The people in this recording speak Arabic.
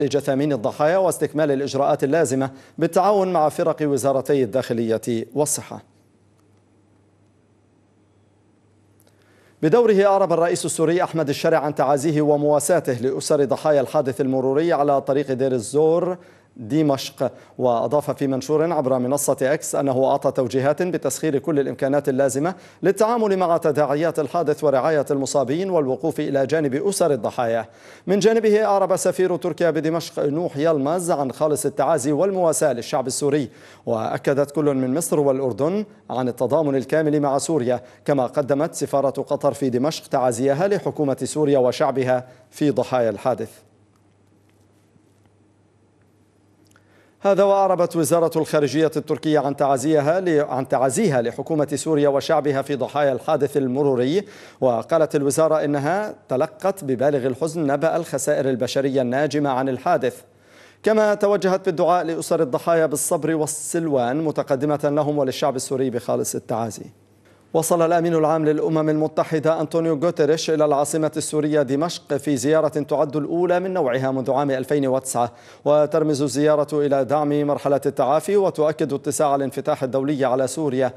جثامين الضحايا واستكمال الإجراءات اللازمة بالتعاون مع فرق وزارتي الداخلية والصحة. بدوره أعرب الرئيس السوري أحمد الشرع عن تعازيه ومواساته لأسر ضحايا الحادث المروري على طريق دير الزور دمشق، وأضاف في منشور عبر منصة إكس أنه أعطى توجيهات بتسخير كل الإمكانات اللازمة للتعامل مع تداعيات الحادث ورعاية المصابين والوقوف إلى جانب أسر الضحايا. من جانبه أعرب سفير تركيا بدمشق نوح يلمز عن خالص التعازي والمواساة للشعب السوري، وأكدت كل من مصر والأردن عن التضامن الكامل مع سوريا، كما قدمت سفارة قطر في دمشق تعازيها لحكومة سوريا وشعبها في ضحايا الحادث. هذا وأعربت وزارة الخارجية التركية عن تعازيها لحكومة سوريا وشعبها في ضحايا الحادث المروري، وقالت الوزارة إنها تلقت ببالغ الحزن نبأ الخسائر البشرية الناجمة عن الحادث، كما توجهت بالدعاء لأسر الضحايا بالصبر والسلوان، متقدمة لهم وللشعب السوري بخالص التعازي. وصل الأمين العام للأمم المتحدة أنطونيو غوتيريش إلى العاصمة السورية دمشق في زيارة تعد الأولى من نوعها منذ عام 2009، وترمز الزيارة إلى دعم مرحلة التعافي وتؤكد اتساع الانفتاح الدولي على سوريا